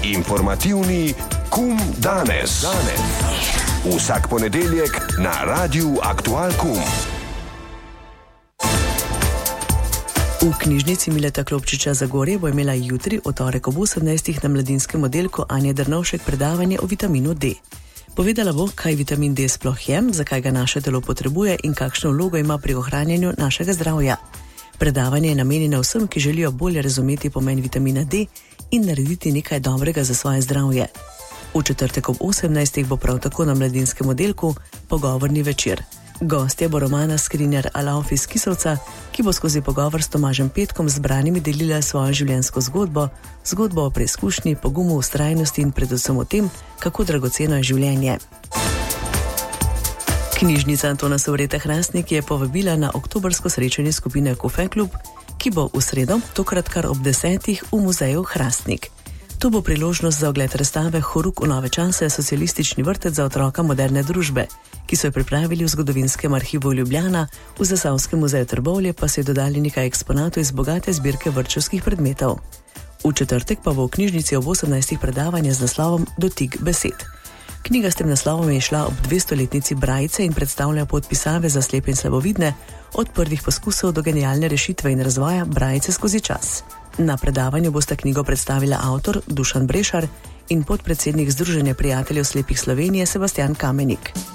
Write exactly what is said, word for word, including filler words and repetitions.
Informativni Kum danes. danes. Vsak ponedeljek na Radiu Aktual Kum. V knjižnici Mileta Klopčiča Zagorje bo imela jutri, v torek ob osemnajstih, na mladinskem oddelku Anja Drnovšek predavanje o vitaminu D. Povedala bo, kaj vitamin D sploh je, zakaj ga naše telo potrebuje in kakšno vlogo ima pri ohranjanju našega zdravja. Predavanje je namenjeno vsem, ki želijo bolje razumeti pomen vitamina D in narediti nekaj dobrega za svoje zdravje. V četrtek ob osemnajstih bo prav tako na mladinskem oddelku pogovorni večer. Gostja bo Romana Skriniar-Alauf iz Kisovca, ki bo skozi pogovor s Tomažem Petkom zbranimi delila svojo življenjsko zgodbo, zgodbo o preizkušnji, pogumu, vztrajnosti in predvsem o tem, kako dragoceno je življenje. Knjižnica Antona Sovreta Hrastnik je povabila na oktobrsko srečanje skupine Kofe Klub, ki bo v sredo, tokrat kar ob desetih, v muzeju Hrastnik. To bo priložnost za ogled razstave Horuk v nove čase, socialistični vrtec za otroka moderne družbe, ki so jo pripravili v zgodovinskem arhivu Ljubljana, v Zasavskem muzeju Trbovlje pa se je dodali nekaj eksponatov iz bogate zbirke vrtčevskih predmetov. V četrtek pa bo v knjižnici ob osemnajstih predavanje z naslovom Dotik besed. Knjiga s tem naslovom je šla ob dvestoletnici Brajice in predstavlja podpisave za slepe in slabovidne, od prvih poskusov do genialne rešitve in razvoja Brajice skozi čas. Na predavanju bosta knjigo predstavila avtor Dušan Brešar in podpredsednik Združenja prijateljev slepih Slovenije Sebastian Kamenik.